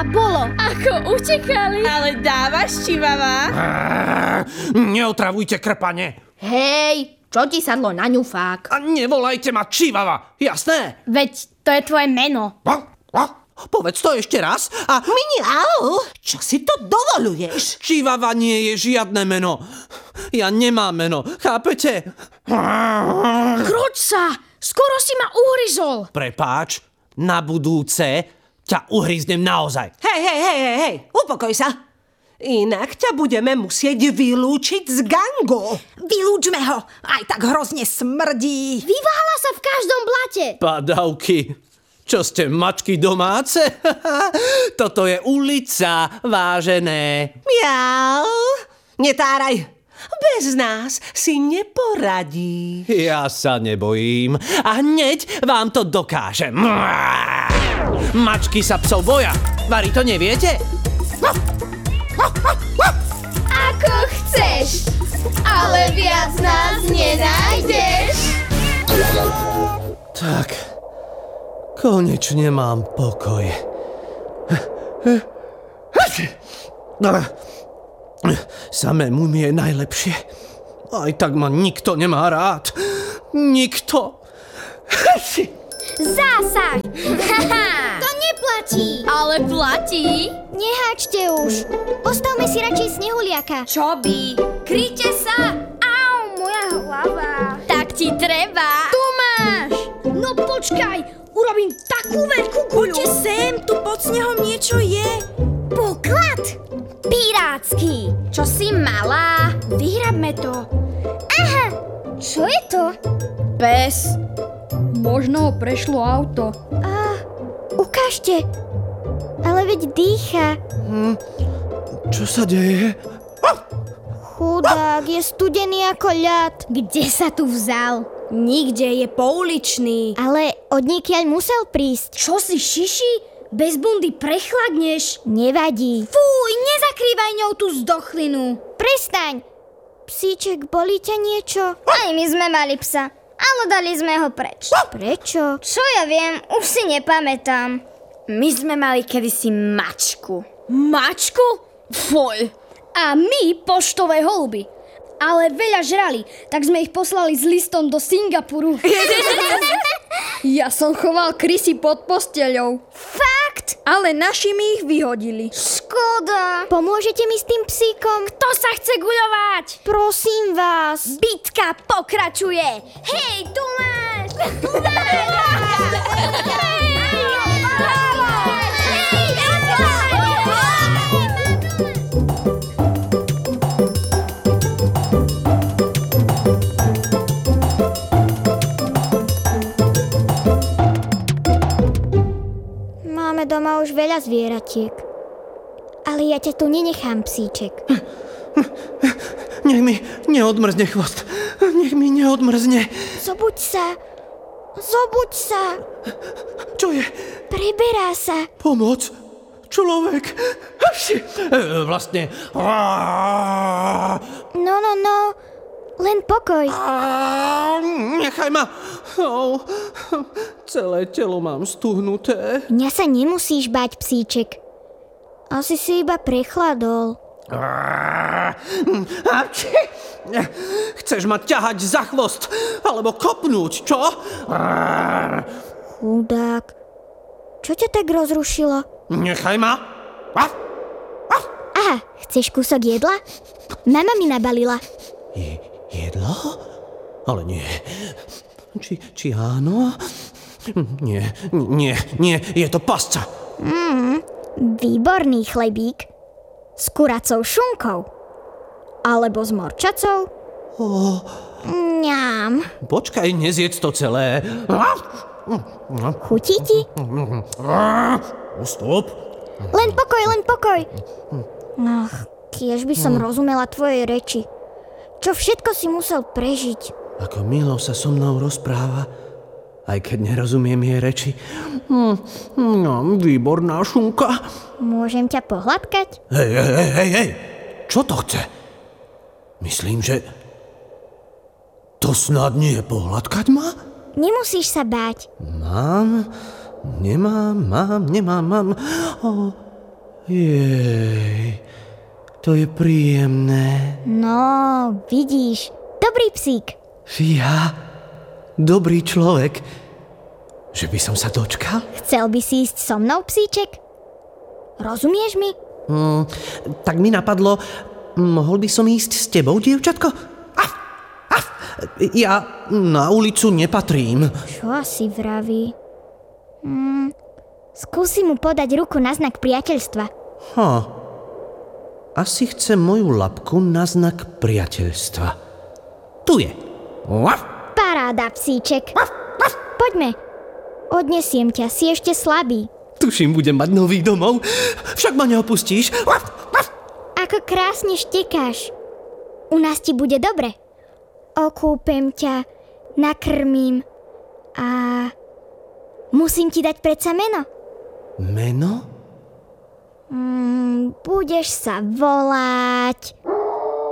A bolo. Ako utekali. Ale dávaš, čivava? Neotravujte krpane. Hej, čo ti sadlo na ňufák? A nevolajte ma čivava, jasné? Veď to je tvoje meno. Povedz to ešte raz a... Mňau, čo si to dovoluješ? Čivava nie je žiadne meno. Ja nemám meno, chápete? Kroč sa, skoro si ma uhryzol. Prepáč, na budúce ťa uhryznem naozaj. Hej, upokoj sa. Inak ťa budeme musieť vylúčiť z gangu. Vylúčme ho, aj tak hrozne smrdí. Vyvála sa v každom blate. Padavky. Čo ste, mačky domáce? Toto je ulica, vážené. Mňau, netáraj. Bez nás si neporadí. Ja sa nebojím a hneď vám to dokážem. Mačky sa psov boja. Vari, to neviete? Ako chceš, ale viac nás nenájdeš. Tak, konečne mám pokoj. Samému mi je najlepšie. Aj tak ma nikto nemá rád. Nikto. Zásah! To neplatí. Ale platí. Neháčte už. Postavme si radšej snehuliaka. Čo by? Kryte sa. Au, moja hlava. Tak ti treba. Tu máš. No počkaj, urobím takú veľkú guľu. Poďte sem, tu pod snehom niečo je. Poklad. Pirátsky. Čo si malá? Vyhrabme to. Aha, čo je to? Pes. Možno ho prešlo auto. Ukážte. Ale veď dýcha. Čo sa deje? Chudák, je studený ako ľad. Kde sa tu vzal? Nikde, je pouličný. Ale odniekiaľ musel prísť. Čo si šiši? Bez bundy prechladneš. Nevadí. Fuj, nezakrývaj ňou tú zdochlinu. Prestaň. Psíček, bolí ťa niečo? Aj my sme mali psa, ale dali sme ho preč. Prečo? Čo ja viem, už si nepamätám. My sme mali kedysi mačku. Mačku? Fuj. A my poštové holuby. Ale veľa žrali, tak sme ich poslali s listom do Singapuru. Ja som choval krysy pod posteľou. Fakt? Ale naši mi ich vyhodili. Škoda. Pomôžete mi s tým psíkom? Kto sa chce guľovať? Prosím vás. Bitka pokračuje. Hej, tu máš. Tu Máme doma už veľa zvieratiek. Ale ja ťa tu nenechám, psíček. Nech mi neodmrzne chvost. Nech mi neodmrzne. Zobuď sa. Zobuď sa. Čo je? Preberá sa. Pomoc. Človek. Vlastne. No. Len pokoj. Nechaj ma. Celé telo mám stuhnuté. Mňa sa nemusíš báť, psíček. Asi si iba prechladol. Chceš ma ťahať za chvost alebo kopnúť, čo? Chudák. Čo ťa tak rozrušilo? Nechaj ma. Aha, chceš kúsok jedla? Mama mi nabalila. Jedlo? Ale nie. Či áno? Nie, je to pasca. Výborný chlebík. S kuracou šunkou. Alebo s morčacou. Ňám. Počkaj, nezjedz to celé. Chutí ti? Stop. Len pokoj. Ach, kiež by som rozumela tvojej reči. Čo všetko si musel prežiť. Ako milo sa so mnou rozpráva, aj keď nerozumiem jej reči. Výborná šunka. Môžem ťa pohľadkať? Hej, čo to chce? Myslím, že to snad nie je pohľadkať ma? Nemusíš sa báť. Mám. Jej, to je príjemné. No, vidíš, dobrý psík. Ja, dobrý človek. Že by som sa dočkal? Chcel by si ísť so mnou, psíček? Rozumieš mi? Tak mi napadlo, mohol by som ísť s tebou, dievčatko? Ja na ulicu nepatrím. Čo asi vraví? Skúsi mu podať ruku na znak priateľstva. Asi chce moju labku na znak priateľstva. Tu je. Paráda, psíček. Poďme. Odnesiem ťa, si ešte slabý. Tuším, budem mať nový domov. Však ma neopustíš. Ako krásne štekáš. U nás ti bude dobre. Okúpem ťa, nakrmím a musím ti dať predsa meno. Meno? Budeš sa volať...